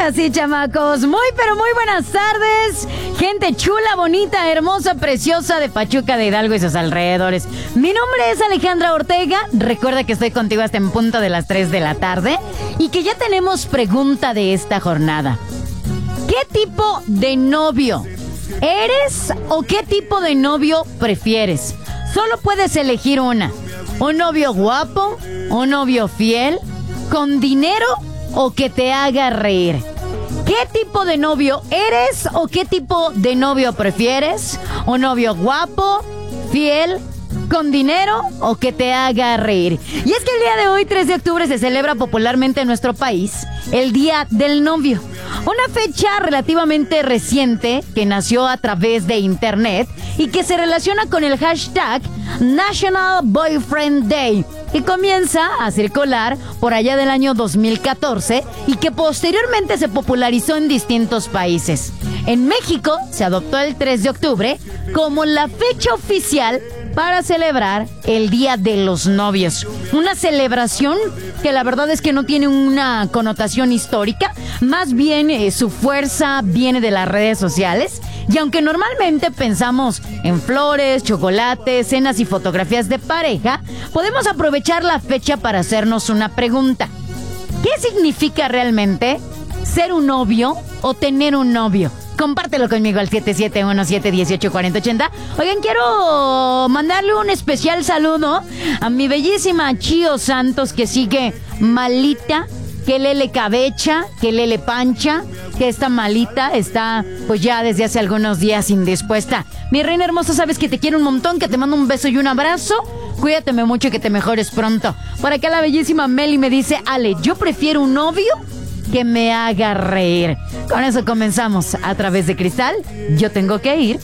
Ahora sí, chamacos, muy pero muy buenas tardes. Gente chula, bonita, hermosa, preciosa de Pachuca de Hidalgo y sus alrededores. Mi nombre es Alejandra Ortega. Recuerda que estoy contigo hasta en punto de las 3 de la tarde y que ya tenemos pregunta de esta jornada. ¿Qué tipo de novio eres o qué tipo de novio prefieres? Solo puedes elegir una. ¿Un novio guapo? ¿Un novio fiel? ¿Con dinero o que te haga reír? ¿Qué tipo de novio eres o qué tipo de novio prefieres? ¿Un novio guapo, fiel, con dinero o que te haga reír? Y es que el día de hoy, 3 de octubre, se celebra popularmente en nuestro país el Día del Novio. Una fecha relativamente reciente que nació a través de internet y que se relaciona con el hashtag National Boyfriend Day, que comienza a circular por allá del año 2014 y que posteriormente se popularizó en distintos países. En México se adoptó el 3 de octubre como la fecha oficial para celebrar el Día de los Novios. Una celebración que la verdad es que no tiene una connotación histórica, más bien su fuerza viene de las redes sociales. Y aunque normalmente pensamos en flores, chocolates, cenas y fotografías de pareja, podemos aprovechar la fecha para hacernos una pregunta. ¿Qué significa realmente ser un novio o tener un novio? Compártelo conmigo al 771-718-4080. Oigan, quiero mandarle un especial saludo a mi bellísima Chío Santos, que sigue malita, que lele cabecha, que lele pancha, que está malita, está pues ya desde hace algunos días indispuesta. Mi reina hermosa, sabes que te quiero un montón, que te mando un beso y un abrazo. Cuídateme mucho y que te mejores pronto. Por acá la bellísima Meli me dice: Ale, yo prefiero un novio que me haga reír. Con eso comenzamos a través de Cristal. Yo tengo que ir.